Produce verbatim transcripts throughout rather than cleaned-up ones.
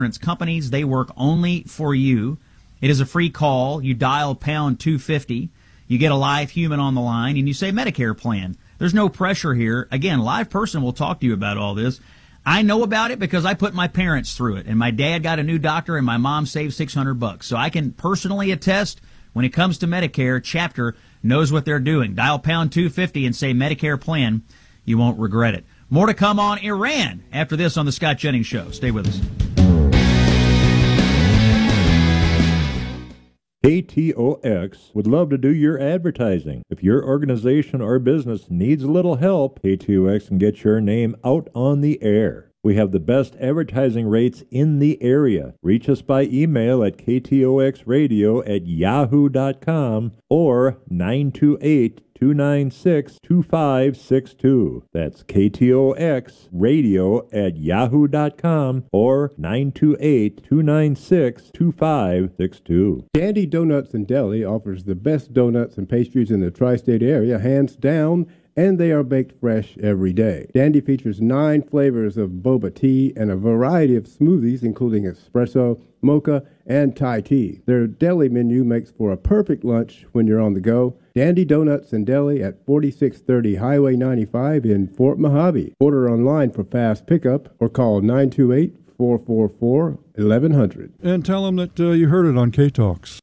insurance companies. They work only for you. It is a free call. You dial pound two fifty. You get a live human on the line, and you say Medicare plan. There's no pressure here. Again, live person will talk to you about all this. I know about it because I put my parents through it, and my dad got a new doctor, and my mom saved six hundred bucks. So I can personally attest when it comes to Medicare, Chapter knows what they're doing. Dial pound two fifty and say Medicare plan. You won't regret it. More to come on Iran after this on the Scott Jennings Show. Stay with us. K T O X would love to do your advertising. If your organization or business needs a little help, K T O X can get your name out on the air. We have the best advertising rates in the area. Reach us by email at k t o x radio at yahoo dot com or nine two eight, two nine six, two five six two. That's K T O X radio at yahoo dot com or nine two eight, two nine six, two five six two. Dandy Donuts and Deli offers the best donuts and pastries in the tri-state area, hands down, and they are baked fresh every day. Dandy features nine flavors of boba tea and a variety of smoothies, including espresso, mocha, and Thai tea. Their deli menu makes for a perfect lunch when you're on the go. Dandy Donuts and Deli at forty-six thirty Highway ninety-five in Fort Mojave. Order online for fast pickup or call nine two eight, four four four, eleven hundred. And tell them that uh, you heard it on K-Talks.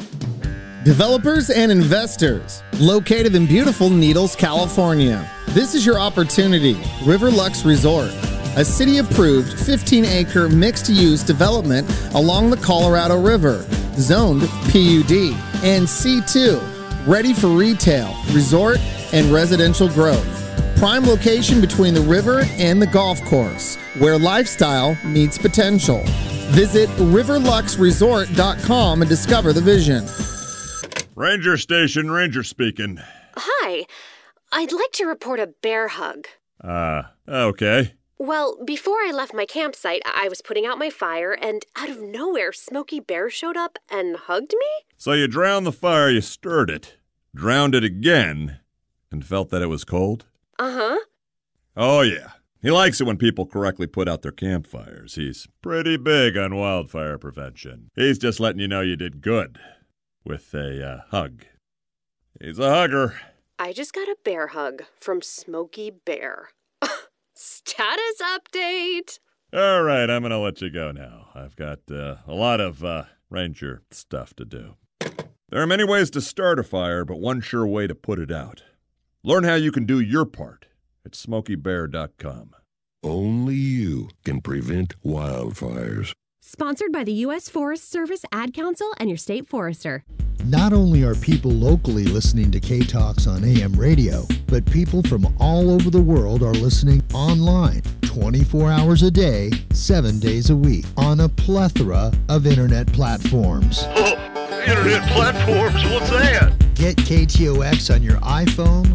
Developers and investors, located in beautiful Needles, California. This is your opportunity. Riverlux Resort, a city-approved fifteen acre mixed-use development along the Colorado River, zoned P U D and C two, ready for retail, resort, and residential growth. Prime location between the river and the golf course, where lifestyle meets potential. Visit riverlux resort dot com and discover the vision. Ranger Station, Ranger speaking. Hi. I'd like to report a bear hug. Uh, okay. Well, before I left my campsite, I was putting out my fire, and out of nowhere, Smokey Bear showed up and hugged me? So you drowned the fire, you stirred it, drowned it again, and felt that it was cold? Uh-huh. Oh, yeah. He likes it when people correctly put out their campfires. He's pretty big on wildfire prevention. He's just letting you know you did good. With a uh, hug. He's a hugger. I just got a bear hug from Smokey Bear. Status update. All right, I'm going to let you go now. I've got uh, a lot of uh, ranger stuff to do. There are many ways to start a fire, but one sure way to put it out. Learn how you can do your part at smokey bear dot com. Only you can prevent wildfires. Sponsored by the U S Forest Service, Ad Council, and your state forester. Not only are people locally listening to K-Talks on A M radio, but people from all over the world are listening online twenty-four hours a day, seven days a week on a plethora of internet platforms. Oh, internet platforms? What's that? Get K T O X on your iPhone